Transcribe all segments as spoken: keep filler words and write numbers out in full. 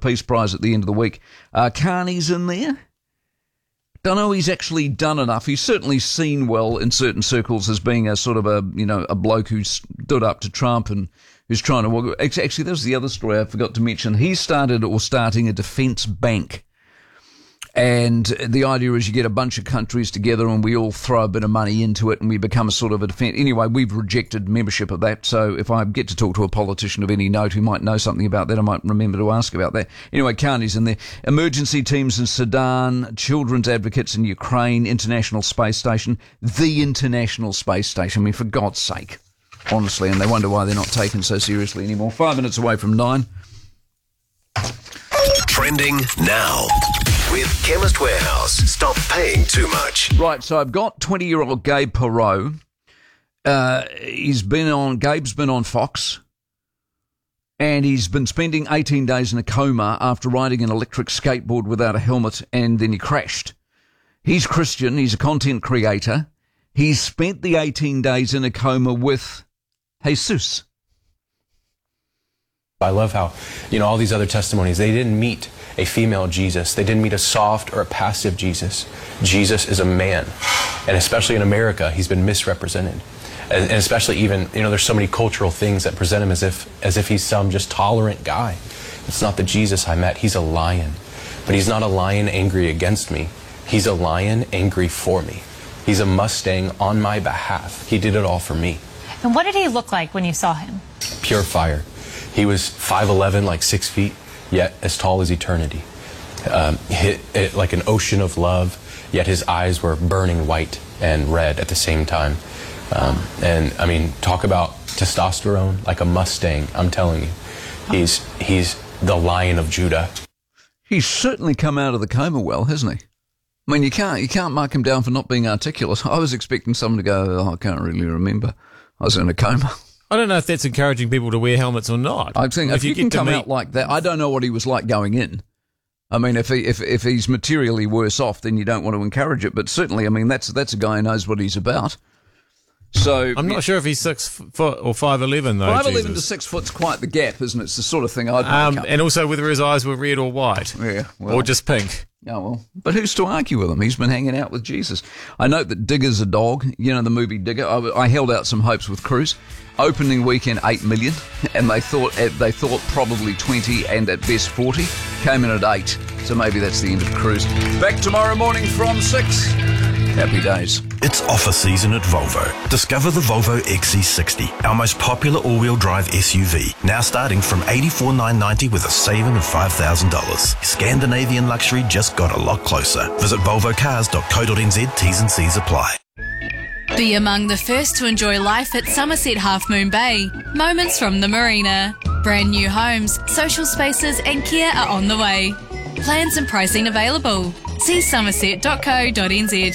Peace Prize at the end of the week. Uh, Carney's in there. Don't know he's actually done enough. He's certainly seen well in certain circles as being a sort of a, you know, a bloke who stood up to Trump and who's trying to... Actually, that was the other story I forgot to mention. He started or starting a defence bank. And the idea is you get a bunch of countries together and we all throw a bit of money into it and we become a sort of a defence. Anyway, we've rejected membership of that. So if I get to talk to a politician of any note who might know something about that, I might remember to ask about that. Anyway, Carney's in there. Emergency teams in Sudan, children's advocates in Ukraine, International Space Station, the International Space Station. I mean, for God's sake, honestly, and they wonder why they're not taken so seriously anymore. Five minutes away from nine. Trending now. With Chemist Warehouse. Stop paying too much. Right, so I've got twenty-year-old Gabe Perreault. Uh, he's been on, Gabe's been on Fox, and he's been spending eighteen days in a coma after riding an electric skateboard without a helmet, and then he crashed. He's Christian, he's a content creator. He's spent the eighteen days in a coma with Jesus. I love how, you know, all these other testimonies, they didn't meet a female Jesus. They didn't meet a soft or a passive Jesus. Jesus is a man. And especially in America, he's been misrepresented. And, and especially even, you know, there's so many cultural things that present him as if, as if he's some just tolerant guy. It's not the Jesus I met. He's a lion. But he's not a lion angry against me. He's a lion angry for me. He's a Mustang on my behalf. He did it all for me. And what did he look like when you saw him? Pure fire. He was five eleven, like six feet, yet as tall as eternity. Um, hit it like an ocean of love, yet his eyes were burning white and red at the same time. Um, and I mean, talk about testosterone, like a Mustang. I'm telling you, he's he's the Lion of Judah. He's certainly come out of the coma well, hasn't he? I mean, you can't you can't mark him down for not being articulate. I was expecting someone to go, oh, I can't really remember. I was in a coma. I don't know if that's encouraging people to wear helmets or not. I'm saying if, if you, you can come meet... out like that, I don't know what he was like going in. I mean, if he, if if he's materially worse off, then you don't want to encourage it. But certainly, I mean, that's that's a guy who knows what he's about. So I'm not yeah. sure if he's six foot or five eleven though. Five eleven to six foot's quite the gap, isn't it? It's the sort of thing I'd. Um, and also whether his eyes were red or white, yeah, well, or just pink. Oh, well. But who's to argue with him? He's been hanging out with Jesus. I note that Digger's a dog. You know, the movie Digger. I, I held out some hopes with Cruise. Opening weekend, eight million. And they thought they thought probably twenty and at best forty. Came in at eight. So maybe that's the end of Cruise. Back tomorrow morning from six. Happy days. It's offer season at Volvo. Discover the Volvo X C sixty, our most popular all-wheel drive S U V. Now starting from eighty-four thousand nine hundred ninety dollars with a saving of five thousand dollars. Scandinavian luxury just got a lot closer. Visit volvo cars dot co dot n z. T's and C's apply. Be among the first to enjoy life at Somerset Half Moon Bay. Moments from the marina. Brand new homes, social spaces and care are on the way. Plans and pricing available. See somerset dot co dot n z.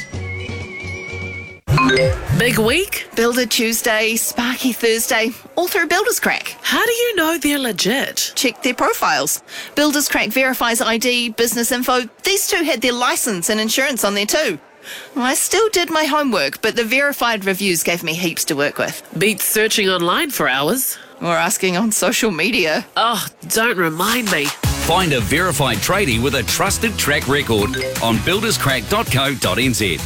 Big week? Builder Tuesday, Sparky Thursday, all through Builders Crack. How do you know they're legit? Check their profiles. Builders Crack verifies I D, business info. These two had their license and insurance on there too. I still did my homework, but the verified reviews gave me heaps to work with. Beats searching online for hours. Or asking on social media. Oh, don't remind me. Find a verified tradie with a trusted track record on builders crack dot co dot n z.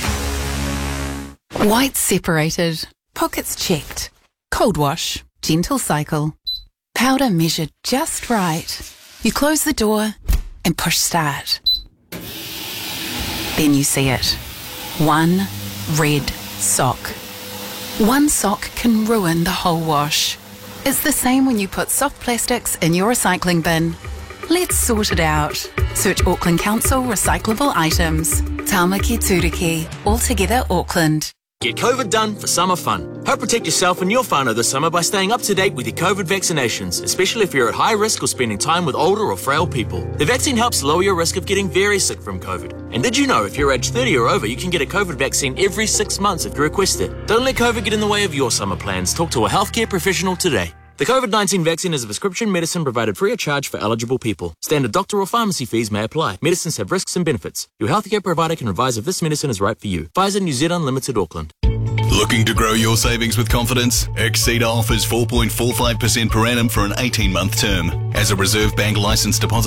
White separated, pockets checked, cold wash, gentle cycle, powder measured just right. You close the door and push start. Then you see it. One red sock. One sock can ruin the whole wash. It's the same when you put soft plastics in your recycling bin. Let's sort it out. Search Auckland Council recyclable items. Tāmaki Turiki, altogether Auckland. Get COVID done for summer fun. Help protect yourself and your whānau this summer by staying up to date with your COVID vaccinations, especially if you're at high risk or spending time with older or frail people. The vaccine helps lower your risk of getting very sick from COVID. And did you know if you're aged thirty or over, you can get a COVID vaccine every six months if you request it? Don't let COVID get in the way of your summer plans. Talk to a healthcare professional today. The COVID nineteen vaccine is a prescription medicine provided free of charge for eligible people. Standard doctor or pharmacy fees may apply. Medicines have risks and benefits. Your healthcare provider can advise if this medicine is right for you. Pfizer New Zealand Limited, Auckland. Looking to grow your savings with confidence? Exceed offers four point four five percent per annum for an eighteen-month term. As a Reserve Bank licensed deposit